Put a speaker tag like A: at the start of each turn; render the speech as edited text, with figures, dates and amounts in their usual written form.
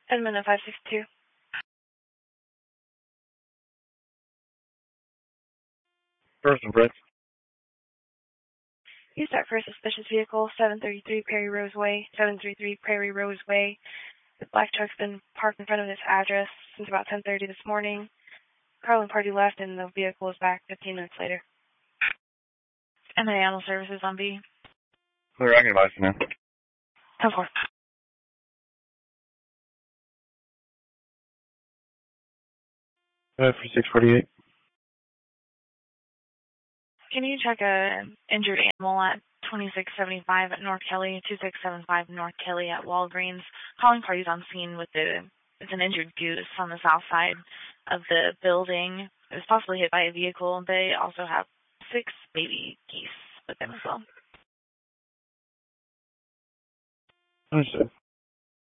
A: Edmund 562.
B: First and Fritz.
A: You start for a suspicious vehicle, 733 Prairie Rose Way. 733 Prairie Rose Way. The black truck's been parked in front of this address since about 10:30 this morning. Carl and party left, and the vehicle is back 15 minutes later. And the animal services on B.
B: Clear, I can advise you now.
A: 10-4.
B: For 648.
A: Can you check an injured animal at 2675 at North Kelly, 2675 North Kelly at Walgreens? Calling parties on scene with it's an injured goose on the south side of the building. It was possibly hit by a vehicle. They also have 6 baby geese with them as well.
B: Understood.